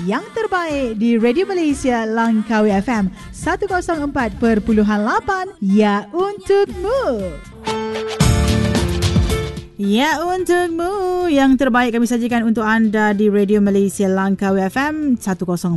yang terbaik di Radio Malaysia Langkawi FM 104.8, ya untukmu. Ya untukmu, yang terbaik kami sajikan untuk anda di Radio Malaysia Langkawi FM 104.8,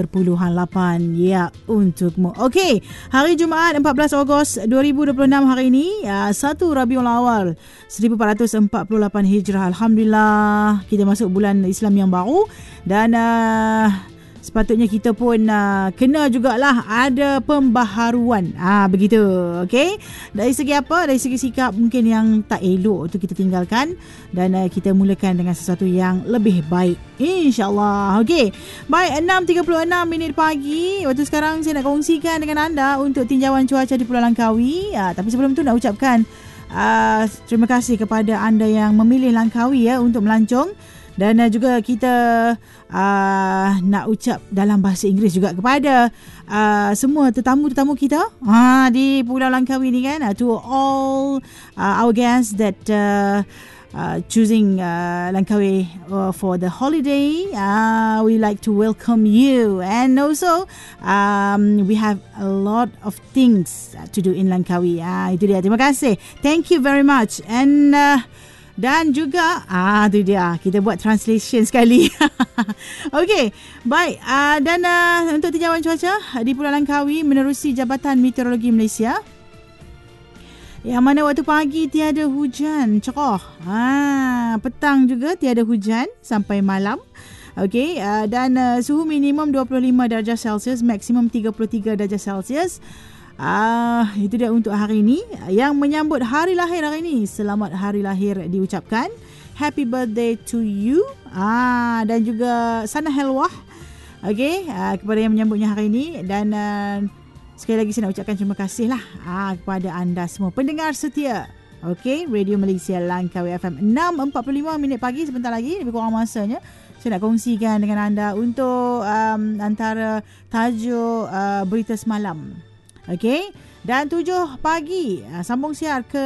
ya untukmu. Okey, hari Jumaat 14 Ogos 2026 hari ini, 1 Rabiul Awal 1448 Hijrah. Alhamdulillah, kita masuk bulan Islam yang baru dan sepatutnya kita pun kena jugalah ada pembaharuan. Begitu. Okey. Dari segi apa? Dari segi sikap mungkin yang tak elok tu kita tinggalkan dan kita mulakan dengan sesuatu yang lebih baik. InsyaAllah. Okey. Baik, 6.36 pagi. Waktu sekarang saya nak kongsikan dengan anda untuk tinjauan cuaca di Pulau Langkawi. Tapi sebelum tu nak ucapkan terima kasih kepada anda yang memilih Langkawi untuk melancong. Dan juga kita nak ucap dalam bahasa Inggeris juga kepada semua tetamu-tetamu kita di Pulau Langkawi ni kan. To all our guests that choosing Langkawi for the holiday, we like to welcome you. And also we have a lot of things to do in Langkawi. Itu dia, terima kasih, thank you very much. And dan juga tu dia, kita buat translation sekali. Okey, baik. Dan untuk tinjauan cuaca di Pulau Langkawi menerusi Jabatan Meteorologi Malaysia, yang mana waktu pagi tiada hujan cerah, petang juga tiada hujan sampai malam. Okey, dan suhu minimum 25 darjah Celsius, maksimum 33 darjah Celsius. Itu dia untuk hari ini. Yang menyambut hari lahir hari ini, selamat hari lahir diucapkan, happy birthday to you. Dan juga sana helwah, okey, kepada yang menyambutnya hari ini. Dan sekali lagi saya nak ucapkan terima kasih lah kepada anda semua pendengar setia, okey, Radio Malaysia Langkawi FM. 6.45 pagi, sebentar lagi, lebih kurang masanya saya nak kongsikan dengan anda untuk antara tajuk berita semalam. Okey, dan 7 pagi sambung siar ke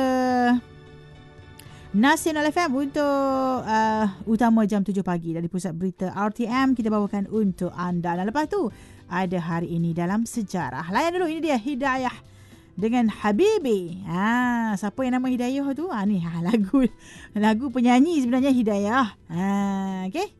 Nasional FM untuk utama jam 7 pagi dari pusat berita RTM kita bawakan untuk anda. Dan lepas tu ada hari ini dalam sejarah. Layan dulu, ini dia Hidayah dengan Habibi. Siapa yang nama Hidayah tu? Ni lagu penyanyi sebenarnya Hidayah. Okey.